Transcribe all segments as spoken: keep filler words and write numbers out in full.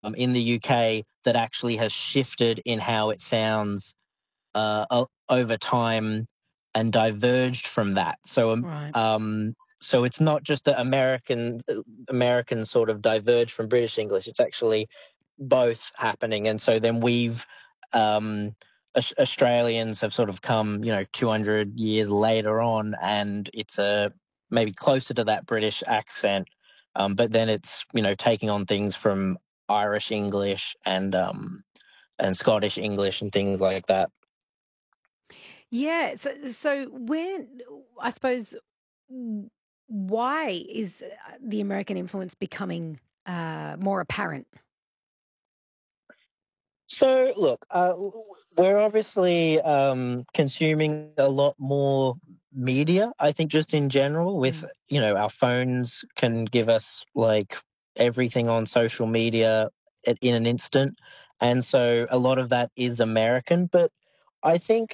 um, in the U K that actually has shifted in how it sounds uh, o- over time and diverged from that. So, um, Right. um, so it's not just that American Americans sort of diverge from British English. It's actually both happening, and so then we've um, Aus- Australians have sort of come, you know, two hundred years later on, and it's a maybe closer to that British accent, um, but then it's, you know, taking on things from Irish English and um, and Scottish English and things like that. Yeah. So, so when I suppose, w- why is uh, the American influence becoming uh, more apparent? So, look, uh, w- w- we're obviously um, consuming a lot more media. I think just in general, with, Mm. you know, our phones can give us like everything on social media at, in an instant, and so a lot of that is American. But I think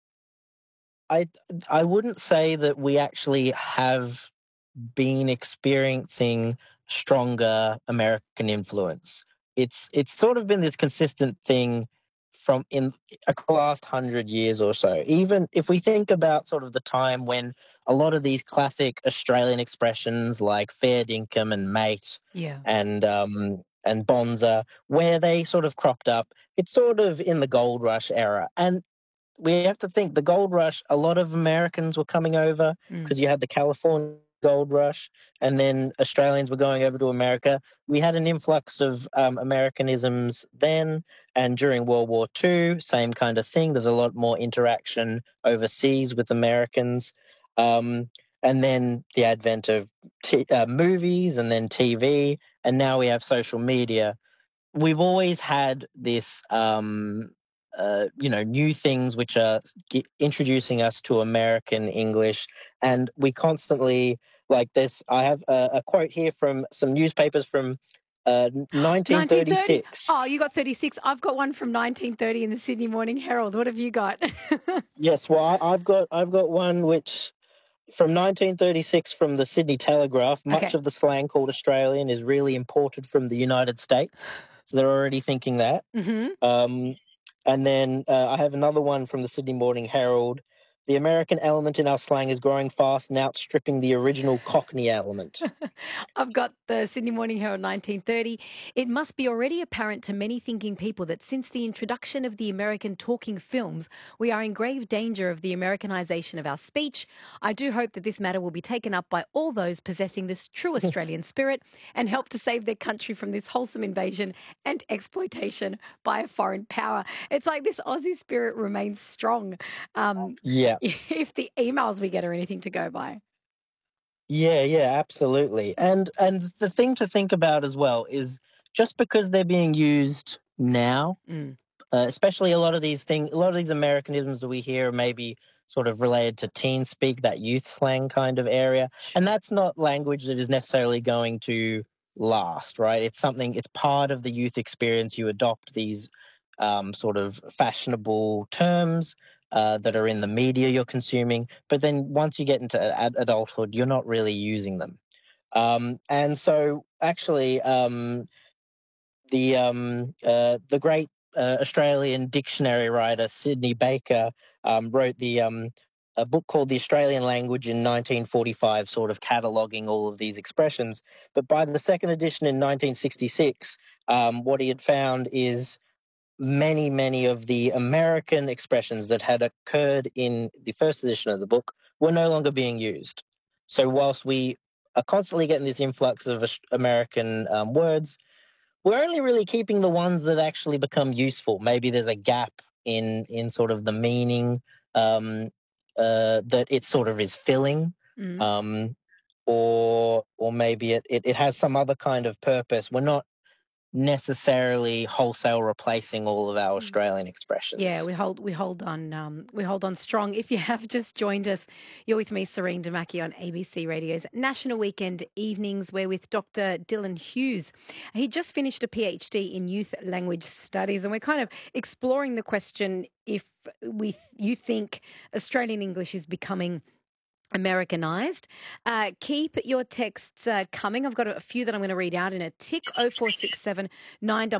I I wouldn't say that we actually have been experiencing stronger American influence. It's it's sort of been this consistent thing from in across the last hundred years or so. Even if we think about sort of the time when a lot of these classic Australian expressions like fair dinkum and mate Yeah. and um, and bonza, where they sort of cropped up, it's sort of in the gold rush era. And we have to think the gold rush, a lot of Americans were coming over Mm. because you had the California gold rush, and then Australians were going over to America. We had an influx of um, Americanisms then, and during World War Two, same kind of thing. There's a lot more interaction overseas with Americans. Um, and then the advent of t- uh, movies and then T V, and now we have social media. We've always had this, um, uh, you know, new things which are ge- introducing us to American English, and we constantly like this. I have a, a quote here from some newspapers from uh, nineteen thirty? nineteen thirty-six. Oh, you got thirty-six. I've got one from nineteen thirty in the Sydney Morning Herald. What have you got? Yes, well, I, I've got I've got one which from nineteen thirty-six from the Sydney Telegraph. Much Okay. of the slang called Australian is really imported from the United States, so they're already thinking that. Hmm. Um, and then uh, I have another one from the Sydney Morning Herald. The American element in our slang is growing fast and outstripping the original Cockney element. I've got the Sydney Morning Herald nineteen thirty. It must be already apparent to many thinking people that since the introduction of the American talking films, we are in grave danger of the Americanization of our speech. I do hope that this matter will be taken up by all those possessing this true Australian spirit and help to save their country from this wholesome invasion and exploitation by a foreign power. It's like this Aussie spirit remains strong, um, Yeah, if the emails we get are anything to go by. yeah, yeah, absolutely. And and the thing to think about as well is just because they're being used now, Mm. uh, especially a lot of these things, a lot of these Americanisms that we hear are maybe sort of related to teen speak, that youth slang kind of area, and Sure. that's not language that is necessarily going to last, right? It's something, it's part of the youth experience. You adopt these um, sort of fashionable terms uh, that are in the media you're consuming, but then once you get into ad- adulthood, you're not really using them. Um, and so, actually, um, the um, uh, the great uh, Australian dictionary writer Sidney Baker um, wrote the um, a book called The Australian Language in nineteen forty-five, sort of cataloguing all of these expressions. But by the second edition in nineteen sixty-six, um, what he had found is many, many of the American expressions that had occurred in the first edition of the book were no longer being used. So whilst we are constantly getting this influx of American um, words, we're only really keeping the ones that actually become useful. Maybe there's a gap in in sort of the meaning um, uh, that it sort of is filling, Mm. um, or or maybe it, it it has some other kind of purpose. We're not necessarily wholesale replacing all of our Australian Yeah, expressions. we hold we hold on um, we hold on strong. If you have just joined us, you're with me, Serene Damaki, on A B C Radio's National Weekend Evenings. We're with Doctor Dylan Hughes. He just finished a PhD in Youth Language Studies, and we're kind of exploring the question if we you think Australian English is becoming Americanized. Uh, keep your texts uh, coming. I've got a few that I'm going to read out in a tick. Oh four six seven nine